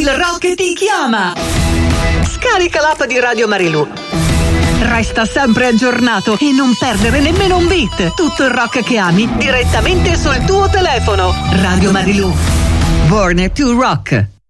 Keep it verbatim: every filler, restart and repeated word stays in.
Il rock ti chiama. Scarica l'app di Radio Marilù. Resta sempre aggiornato e non perdere nemmeno un beat. Tutto il rock che ami direttamente sul tuo telefono. Radio Marilù. Born to Rock.